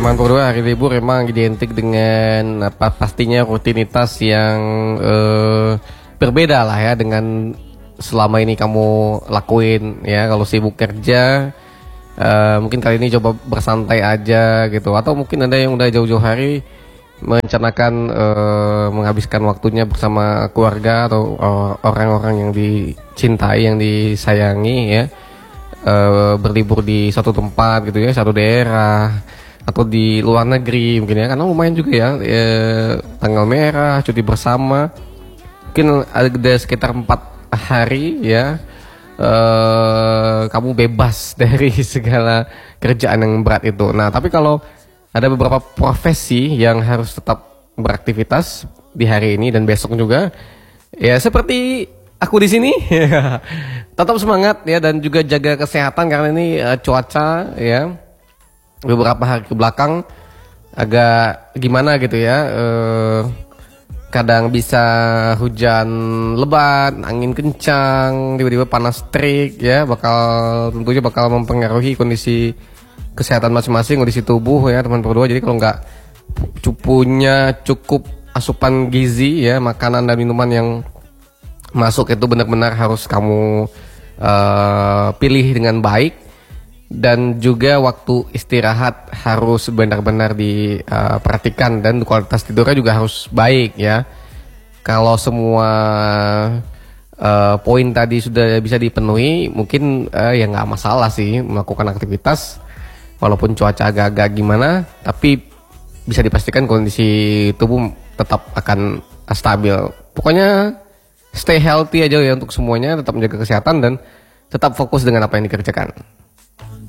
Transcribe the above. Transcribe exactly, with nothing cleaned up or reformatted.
teman berdua, hari libur emang identik dengan apa pastinya rutinitas yang eh, berbeda lah ya dengan selama ini kamu lakuin ya. Kalau sibuk kerja, eh, mungkin kali ini coba bersantai aja gitu, atau mungkin ada yang udah jauh-jauh hari merencanakan eh, menghabiskan waktunya bersama keluarga atau eh, orang-orang yang dicintai, yang disayangi ya. Uh, berlibur di satu tempat gitu ya, satu daerah atau di luar negeri mungkin ya, karena lumayan juga ya, ya tanggal merah, cuti bersama, mungkin ada sekitar empat hari ya, uh, kamu bebas dari segala kerjaan yang berat itu. Nah tapi kalau ada beberapa profesi yang harus tetap beraktivitas di hari ini dan besok juga, ya seperti aku di sini, tetap semangat ya, dan juga jaga kesehatan karena ini uh, cuaca ya beberapa hari ke belakang agak gimana gitu ya, uh, kadang bisa hujan lebat, angin kencang, tiba-tiba panas terik ya, bakal tentunya bakal mempengaruhi kondisi kesehatan masing-masing, kondisi tubuh ya teman berdua. Jadi kalau nggak punya cukup asupan gizi ya, makanan dan minuman yang masuk itu benar-benar harus kamu uh, pilih dengan baik, dan juga waktu istirahat harus benar-benar diperhatikan, uh, dan kualitas tidurnya juga harus baik ya. Kalau semua uh, poin tadi sudah bisa dipenuhi, mungkin uh, ya nggak masalah sih melakukan aktivitas walaupun cuaca agak-agak gimana, tapi bisa dipastikan kondisi tubuh tetap akan stabil. Pokoknya stay healthy aja ya untuk semuanya, tetap menjaga kesehatan dan tetap fokus dengan apa yang dikerjakan.